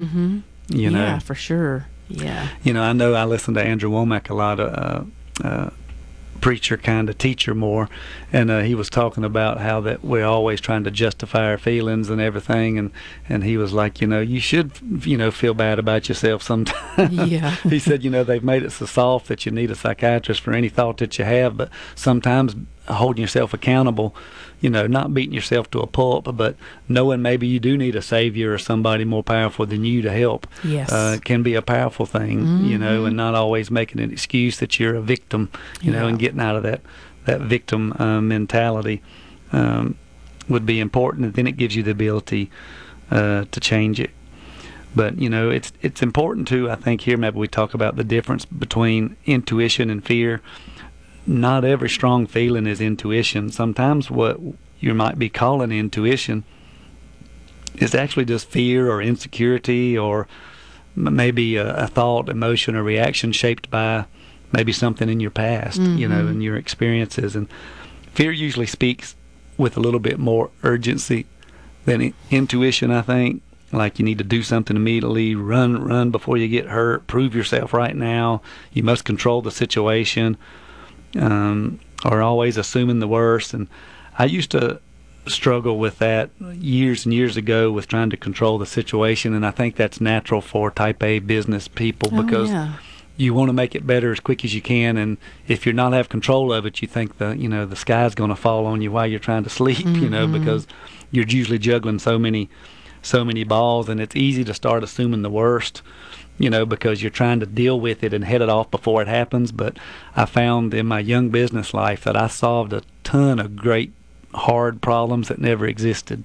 Mm-hmm. You know? Yeah, for sure. Yeah. I know I listen to Andrew Womack a lot, preacher kind of teacher more, and he was talking about how that we're always trying to justify our feelings and everything, and he was like, you should feel bad about yourself sometimes. Yeah. He said, they've made it so soft that you need a psychiatrist for any thought that you have, but sometimes holding yourself accountable, not beating yourself to a pulp, but knowing maybe you do need a savior or somebody more powerful than you to help, Yes. can be a powerful thing, and not always making an excuse that you're a victim, and getting out of that victim mentality would be important, and then it gives you the ability to change it. But it's important too, I think, here maybe we talk about the difference between intuition and fear. Not every strong feeling is intuition. Sometimes what you might be calling intuition is actually just fear or insecurity, or maybe a thought, emotion, or reaction shaped by maybe something in your past, and your experiences. And fear usually speaks with a little bit more urgency than intuition, I think. Like you need to do something immediately, run before you get hurt, prove yourself right now, you must control the situation, or always assuming the worst. And I used to struggle with that years and years ago with trying to control the situation, and I think that's natural for type A business people because you want to make it better as quick as you can, and if you're not have control of it, you think the sky's going to fall on you while you're trying to sleep, because you're usually juggling so many balls, and it's easy to start assuming the worst, because you're trying to deal with it and head it off before it happens. But I found in my young business life that I solved a ton of great hard problems that never existed.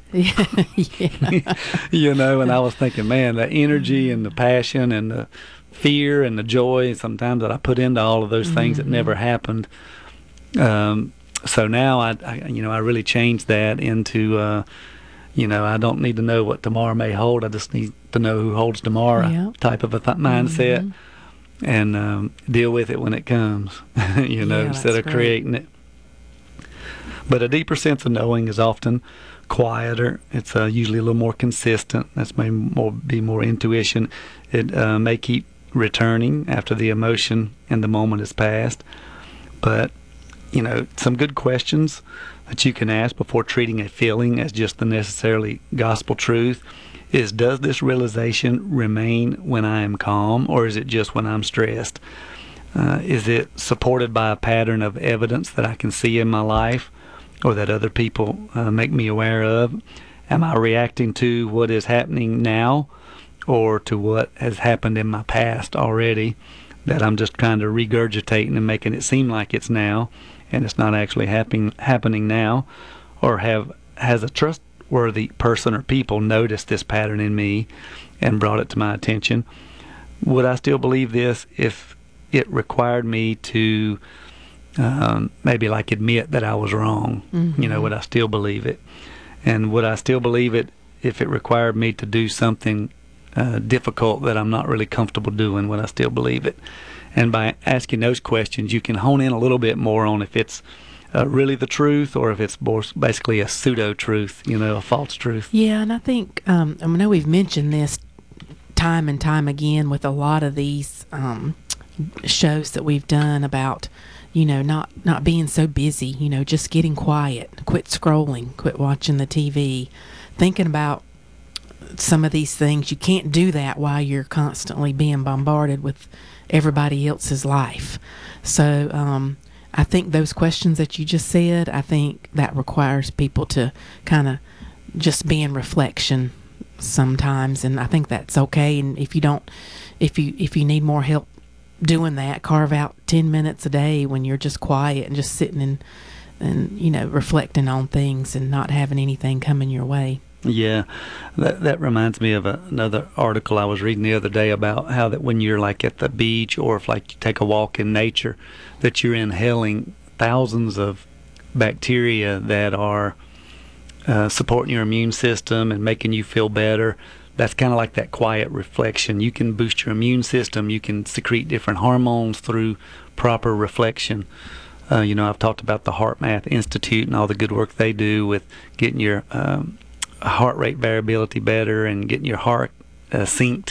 And I was thinking, man, the energy and the passion and the fear and the joy sometimes that I put into all of those things that never happened. So now I really changed that into I don't need to know what tomorrow may hold. I just need to know who holds tomorrow type of a mindset, and deal with it when it comes, instead of creating it. But a deeper sense of knowing is often quieter. It's usually a little more consistent. That's may be more intuition. It may keep returning after the emotion and the moment has passed. But, some good questions that you can ask before treating a feeling as just the necessarily gospel truth is, does this realization remain when I am calm, or is it just when I'm stressed? Is it supported by a pattern of evidence that I can see in my life or that other people make me aware of? Am I reacting to what is happening now or to what has happened in my past already that I'm just kind of regurgitating and making it seem like it's now, and it's not actually happening now? Or has a trustworthy person or people noticed this pattern in me and brought it to my attention? Would I still believe this if it required me to maybe admit that I was wrong? Would I still believe it? And would I still believe it if it required me to do something difficult that I'm not really comfortable doing? Would I still believe it? And by asking those questions, you can hone in a little bit more on if it's really the truth, or if it's more basically a pseudo-truth, a false truth. Yeah, and I think, I know we've mentioned this time and time again with a lot of these shows that we've done about, not being so busy, just getting quiet, quit scrolling, quit watching the TV, thinking about some of these things. You can't do that while you're constantly being bombarded with everybody else's life. So I think those questions that you just said, I think that requires people to kind of just be in reflection sometimes, and I think that's okay. And if you need more help doing that, carve out 10 minutes a day when you're just quiet and just sitting and reflecting on things and not having anything coming your way. Yeah, that reminds me of another article I was reading the other day about how that when you're at the beach, or if you take a walk in nature, that you're inhaling thousands of bacteria that are supporting your immune system and making you feel better. That's kind of like that quiet reflection. You can boost your immune system. You can secrete different hormones through proper reflection. I've talked about the HeartMath Institute and all the good work they do with getting your heart rate variability better and getting your heart synced